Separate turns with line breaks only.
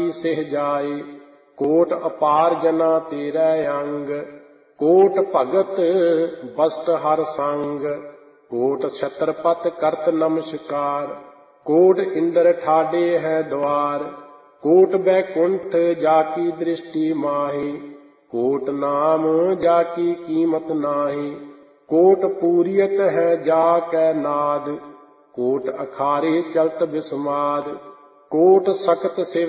सिह जाए। कोट अपार जना तेरै अंग, कोट भगत बसत हर संग। कोट छत्रपत करत नमस्कार, कोट इंद्र ठाडे है द्वार। कोट बैकुंठ जाकी दृष्टि माही, कोट नाम जाकी कीमत नाही। कोट पूरियत है जाकै नाद, कोट अखारे चलत बिस्माद। कोट सख्त शिव